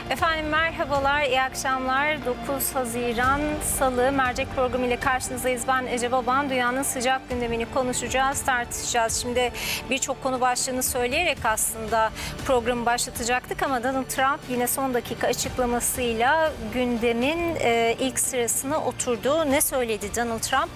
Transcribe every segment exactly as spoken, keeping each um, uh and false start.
Efendim merhabalar, iyi akşamlar. dokuz Haziran Salı mercek programı ile karşınızdayız. Ben Ece Baban. Dünyanın sıcak gündemini konuşacağız, tartışacağız. Şimdi birçok konu başlığını söyleyerek aslında programı başlatacaktık ama Donald Trump yine son dakika açıklamasıyla gündemin e, ilk sırasına oturdu. Ne söyledi Donald Trump?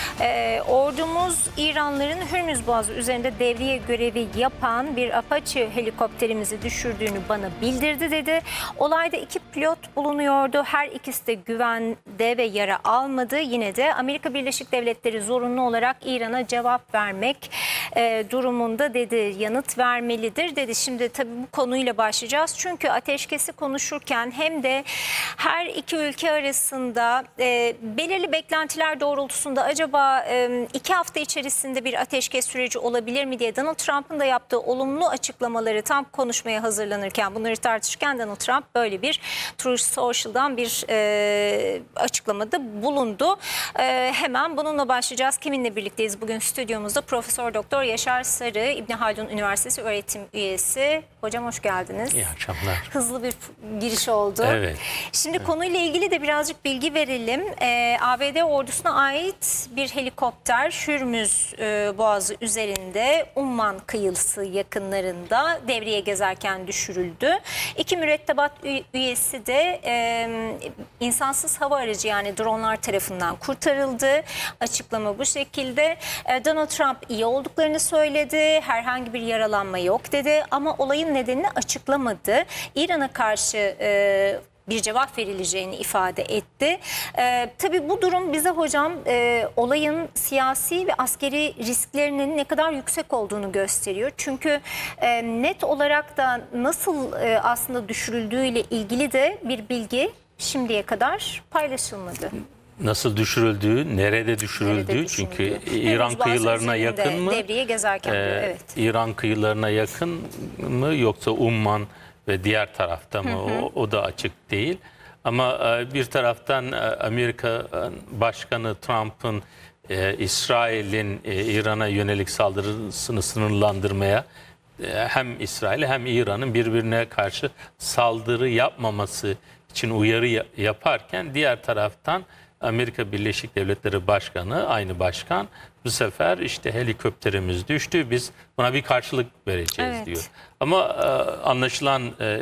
E, ordumuz İranlıların Hürmüz Boğazı üzerinde devriye görevi yapan bir Apache helikopterimizi düşürdüğünü bana bildirdi dedi. Olayda iki pilot bulunuyordu. Her ikisi de güvende ve yara almadı. Yine de Amerika Birleşik Devletleri zorunlu olarak İran'a cevap vermek e, durumunda dedi. Yanıt vermelidir dedi. Şimdi tabii bu konuyla başlayacağız. Çünkü ateşkesi konuşurken hem de her iki ülke arasında e, belirli beklentiler doğrultusunda acaba e, iki hafta içerisinde bir ateşkes süreci olabilir mi diye Donald Trump'ın da yaptığı olumlu açıklamaları tam konuşmaya hazırlanırken, bunları tartışırken Donald Trump böyle bir Truth Social'dan bir e, açıklamada bulundu. E, hemen bununla başlayacağız. Kiminle birlikteyiz bugün stüdyomuzda? Profesör Doktor Yaşar Sarı, İbn Haldun Üniversitesi öğretim üyesi. Hocam hoş geldiniz. İyi akşamlar. Hızlı bir giriş oldu. Evet. Şimdi evet. konuyla ilgili de birazcık bilgi verelim. E, A B D ordusuna ait bir helikopter Hürmüz e, Boğazı üzerinde Umman kıyısı yakınlarında devriye gezerken düşürüldü. İki mürettebat üyesi de e, insansız hava aracı yani dronlar tarafından kurtarıldı. Açıklama bu şekilde. E, Donald Trump iyi olduklarını söyledi. Herhangi bir yaralanma yok dedi ama olayın nedenini açıklamadı. İran'a karşı e, bir cevap verileceğini ifade etti. Ee, tabii bu durum bize hocam e, olayın siyasi ve askeri risklerinin ne kadar yüksek olduğunu gösteriyor. Çünkü e, net olarak da nasıl e, aslında düşürüldüğüyle ilgili de bir bilgi şimdiye kadar paylaşılmadı. Nasıl düşürüldüğü, nerede düşürüldüğü, nerede çünkü İran kıyılarına yakın mı? Devriye gezerken ee, diyor, evet. İran kıyılarına yakın mı yoksa Umman ve diğer tarafta mı? Hı hı. O, o da açık değil. Ama e, bir taraftan e, Amerika Başkanı Trump'ın e, İsrail'in e, İran'a yönelik saldırısını sınırlandırmaya e, hem İsrail hem İran'ın birbirine karşı saldırı yapmaması için uyarı yaparken diğer taraftan Amerika Birleşik Devletleri Başkanı, aynı başkan bu sefer işte helikopterimiz düştü, biz buna bir karşılık vereceğiz evet. diyor. Ama e, anlaşılan e,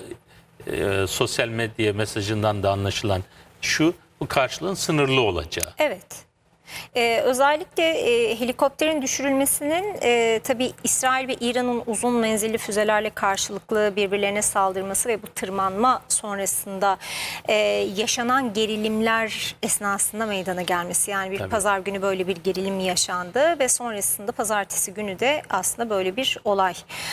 e, sosyal medya mesajından da anlaşılan şu, bu karşılığın sınırlı olacağı. Evet. Ee, özellikle e, helikopterin düşürülmesinin e, tabii İsrail ve İran'ın uzun menzilli füzelerle karşılıklı birbirlerine saldırması ve bu tırmanma sonrasında e, yaşanan gerilimler esnasında meydana gelmesi. Yani bir tabii. pazar günü böyle bir gerilim yaşandı ve sonrasında pazartesi günü de aslında böyle bir olay.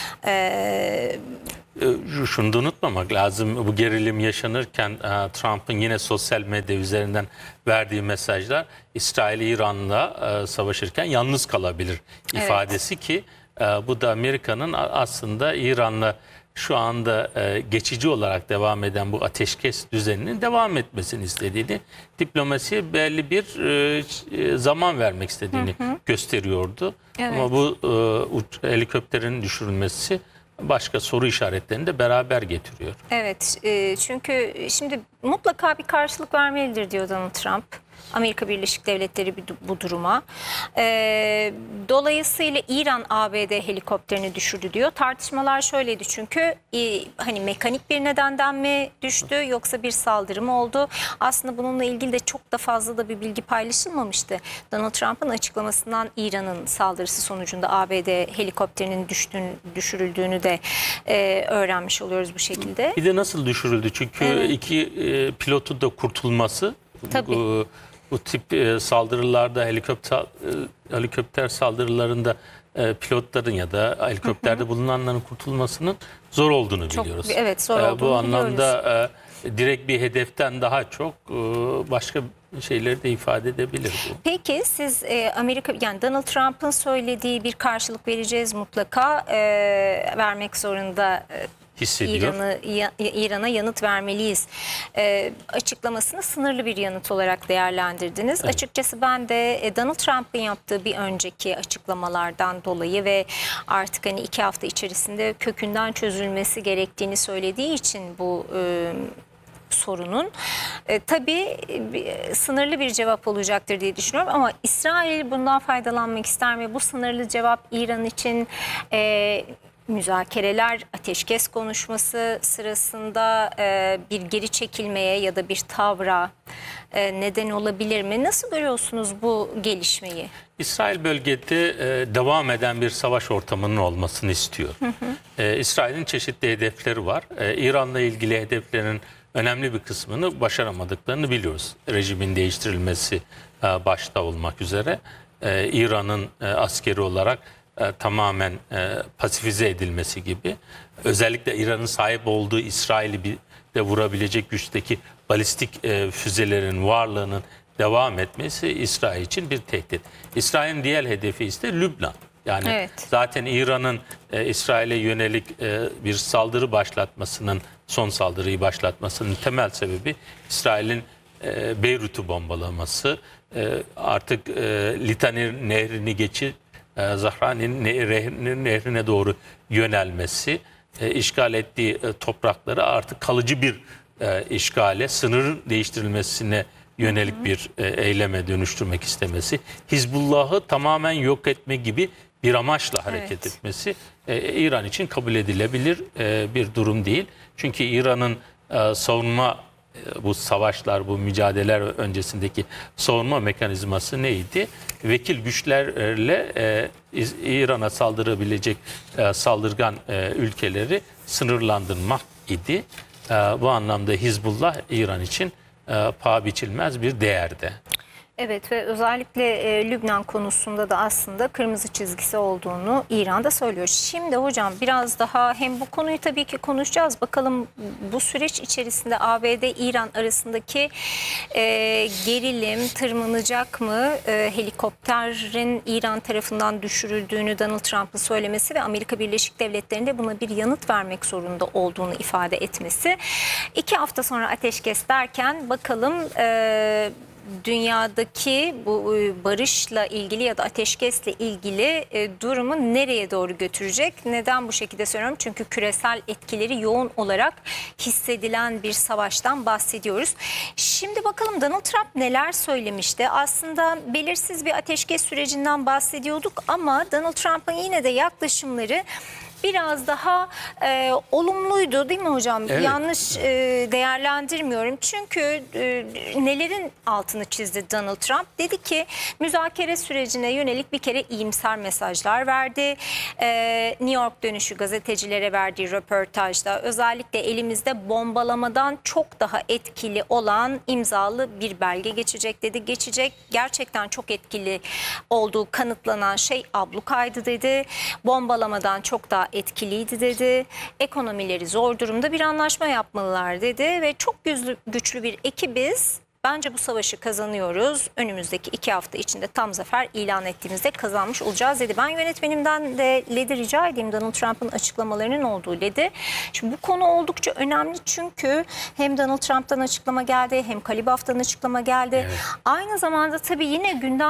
Ee, Şunu da unutmamak lazım, bu gerilim yaşanırken Trump'ın yine sosyal medya üzerinden verdiği mesajlar İsrail İran'la savaşırken yalnız kalabilir ifadesi evet. ki bu da Amerika'nın aslında İran'la şu anda geçici olarak devam eden bu ateşkes düzeninin devam etmesini istediğini, diplomasiye belli bir zaman vermek istediğini hı hı. gösteriyordu. Evet. Ama bu helikopterin düşürülmesi başka soru işaretlerini de beraber getiriyor. Evet, e, çünkü şimdi mutlaka bir karşılık vermelidir diyor Donald Trump. Amerika Birleşik Devletleri bu duruma. E, dolayısıyla İran A B D helikopterini düşürdü diyor. Tartışmalar şöyleydi çünkü e, hani mekanik bir nedenden mi düştü yoksa bir saldırı mı oldu? Aslında bununla ilgili de çok da fazla da bir bilgi paylaşılmamıştı. Donald Trump'ın açıklamasından İran'ın saldırısı sonucunda A B D helikopterinin düştüğünü, düşürüldüğünü de e, öğrenmiş oluyoruz bu şekilde. Bir de nasıl düşürüldü? Çünkü evet. iki e, pilotun da kurtulması. Tabii. Bu, bu tip e, saldırılarda, helikopter e, helikopter saldırılarında e, pilotların ya da helikopterde hı hı. bulunanların kurtulmasının zor olduğunu çok, biliyoruz. Evet, zor olduğunu e, Bu anlamda e, direkt bir hedeften daha çok e, başka şeyleri de ifade edebilir bu. Peki siz e, Amerika, yani Donald Trump'ın söylediği bir karşılık vereceğiz mutlaka e, vermek zorunda e, hissediyor. İran'ı İran'a yanıt vermeliyiz e, açıklamasını sınırlı bir yanıt olarak değerlendirdiniz. Evet. Açıkçası ben de Donald Trump'ın yaptığı bir önceki açıklamalardan dolayı ve artık hani iki hafta içerisinde kökünden çözülmesi gerektiğini söylediği için bu e, sorunun e, tabii e, sınırlı bir cevap olacaktır diye düşünüyorum ama İsrail bundan faydalanmak ister mi? Bu sınırlı cevap İran için e, müzakereler, ateşkes konuşması sırasında e, bir geri çekilmeye ya da bir tavra e, neden olabilir mi? Nasıl görüyorsunuz bu gelişmeyi? İsrail bölgede e, devam eden bir savaş ortamının olmasını istiyor. Hı hı. E, İsrail'in çeşitli hedefleri var. E, İran'la ilgili hedeflerin önemli bir kısmını başaramadıklarını biliyoruz. Rejimin değiştirilmesi e, başta olmak üzere e, İran'ın e, askeri olarak e, tamamen e, pasifize edilmesi gibi. Özellikle İran'ın sahip olduğu İsrail'i bir de vurabilecek güçteki balistik e, füzelerin varlığının devam etmesi İsrail için bir tehdit. İsrail'in diğer hedefi ise Lübnan. Yani evet. Zaten İran'ın e, İsrail'e yönelik e, bir saldırı başlatmasının, son saldırıyı başlatmasının temel sebebi İsrail'in e, Beyrut'u bombalaması. E, artık e, Litani nehrini geçip e, Zahrani'nin nehrine, nehrine doğru yönelmesi, e, işgal ettiği e, toprakları artık kalıcı bir e, işgale, sınır değiştirilmesine yönelik bir e, eyleme dönüştürmek istemesi, Hizbullah'ı tamamen yok etme gibi bir amaçla hareket evet. etmesi e, İran için kabul edilebilir e, bir durum değil. Çünkü İran'ın e, savunma, e, bu savaşlar, bu mücadeleler öncesindeki savunma mekanizması neydi? Vekil güçlerle e, İran'a saldırabilecek e, saldırgan e, ülkeleri sınırlandırmak idi. E, bu anlamda Hizbullah İran için e, paha biçilmez bir değerde. Evet ve özellikle e, Lübnan konusunda da aslında kırmızı çizgisi olduğunu İran'da söylüyor. Şimdi hocam biraz daha hem bu konuyu tabii ki konuşacağız. Bakalım bu süreç içerisinde A B D-İran arasındaki e, gerilim tırmanacak mı? E, helikopterin İran tarafından düşürüldüğünü Donald Trump'ın söylemesi ve Amerika Birleşik Devletleri'nde buna bir yanıt vermek zorunda olduğunu ifade etmesi. İki hafta sonra ateşkes derken bakalım E, dünyadaki bu barışla ilgili ya da ateşkesle ilgili durumu nereye doğru götürecek? Neden bu şekilde söylüyorum? Çünkü küresel etkileri yoğun olarak hissedilen bir savaştan bahsediyoruz. Şimdi bakalım Donald Trump neler söylemişti? Aslında belirsiz bir ateşkes sürecinden bahsediyorduk ama Donald Trump'ın yine de yaklaşımları biraz daha e, olumluydu değil mi hocam? Evet. Yanlış e, değerlendirmiyorum. Çünkü e, nelerin altını çizdi Donald Trump? Dedi ki müzakere sürecine yönelik bir kere iyimser mesajlar verdi. E, New York dönüşü gazetecilere verdiği röportajda özellikle elimizde bombalamadan çok daha etkili olan imzalı bir belge geçecek dedi. Geçecek gerçekten çok etkili olduğu kanıtlanan şey ablukaydı dedi. Bombalamadan çok daha etkiliydi dedi. Ekonomileri zor durumda, bir anlaşma yapmalılar dedi ve çok güçlü, güçlü bir ekibiz. Bence bu savaşı kazanıyoruz. Önümüzdeki iki hafta içinde tam zafer ilan ettiğimizde kazanmış olacağız dedi. Ben yönetmenimden de Led'i rica edeyim, Donald Trump'ın açıklamalarının olduğu Led'i. Şimdi bu konu oldukça önemli çünkü hem Donald Trump'tan açıklama geldi hem Kalibaf'tan açıklama geldi. Evet. Aynı zamanda tabii yine gündem